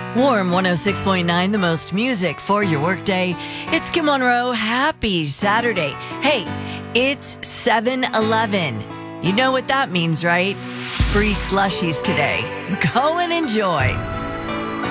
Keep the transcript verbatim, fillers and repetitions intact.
Warm one oh six point nine, the most music for your workday. It's Kim Monroe. Happy Saturday. Hey, it's seven eleven. You know what that means, right? Free slushies today. Go and enjoy.